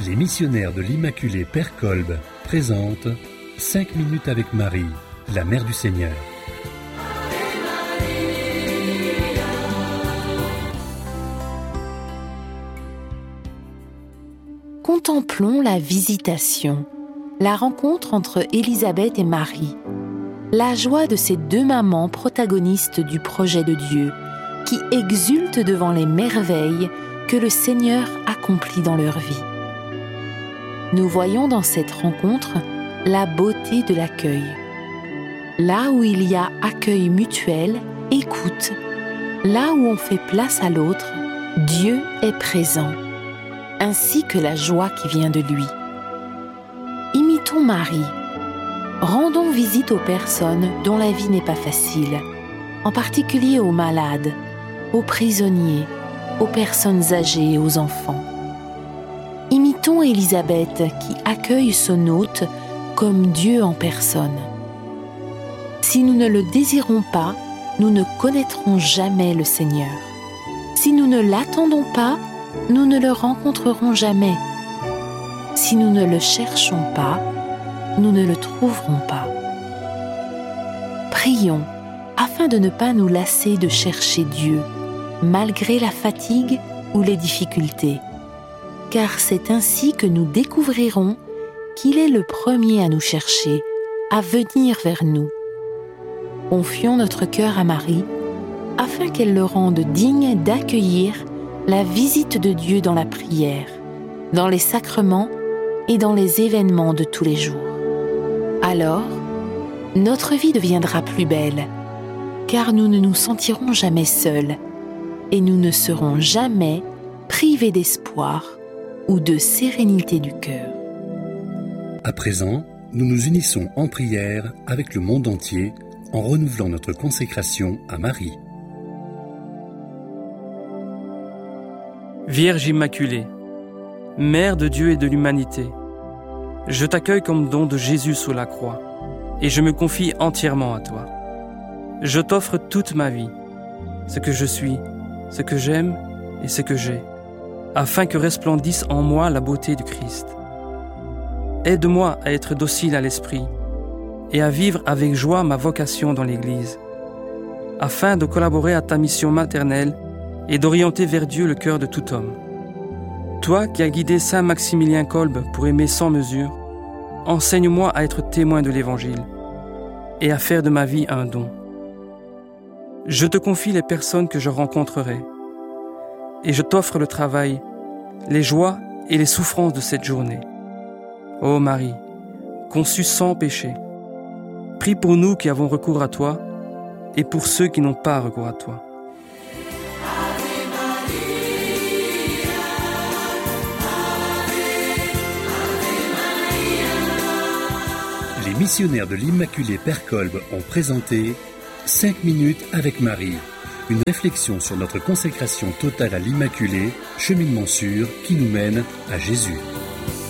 Les missionnaires de l'Immaculée Père Kolb présentent 5 minutes avec Marie, la Mère du Seigneur. Contemplons la visitation, la rencontre entre Élisabeth et Marie, la joie de ces deux mamans protagonistes du projet de Dieu qui exultent devant les merveilles que le Seigneur accomplit dans leur vie. Nous voyons dans cette rencontre la beauté de l'accueil. Là où il y a accueil mutuel, écoute, là où on fait place à l'autre, Dieu est présent, ainsi que la joie qui vient de lui. Imitons Marie. Rendons visite aux personnes dont la vie n'est pas facile, en particulier aux malades, aux prisonniers, aux personnes âgées et aux enfants. Imitons Élisabeth qui accueille son hôte comme Dieu en personne. Si nous ne le désirons pas, nous ne connaîtrons jamais le Seigneur. Si nous ne l'attendons pas, nous ne le rencontrerons jamais. Si nous ne le cherchons pas, nous ne le trouverons pas. Prions afin de ne pas nous lasser de chercher Dieu, malgré la fatigue ou les difficultés, car c'est ainsi que nous découvrirons qu'il est le premier à nous chercher, à venir vers nous. Confions notre cœur à Marie, afin qu'elle le rende digne d'accueillir la visite de Dieu dans la prière, dans les sacrements et dans les événements de tous les jours. Alors, notre vie deviendra plus belle, car nous ne nous sentirons jamais seuls et nous ne serons jamais privés d'espoir ou de sérénité du cœur. À présent, nous nous unissons en prière avec le monde entier en renouvelant notre consécration à Marie. Vierge Immaculée, Mère de Dieu et de l'humanité, je t'accueille comme don de Jésus sous la croix et je me confie entièrement à toi. Je t'offre toute ma vie, ce que je suis, ce que j'aime et ce que j'ai, afin que resplendisse en moi la beauté du Christ. Aide-moi à être docile à l'esprit et à vivre avec joie ma vocation dans l'Église, afin de collaborer à ta mission maternelle et d'orienter vers Dieu le cœur de tout homme. Toi qui as guidé Saint Maximilien Kolb pour aimer sans mesure, enseigne-moi à être témoin de l'Évangile et à faire de ma vie un don. Je te confie les personnes que je rencontrerai et je t'offre le travail, les joies et les souffrances de cette journée. Ô Marie, conçue sans péché, prie pour nous qui avons recours à toi et pour ceux qui n'ont pas recours à toi. Les missionnaires de l'Immaculée Père Kolb ont présenté 5 minutes avec Marie, une réflexion sur notre consécration totale à l'Immaculée, cheminement sûr qui nous mène à Jésus.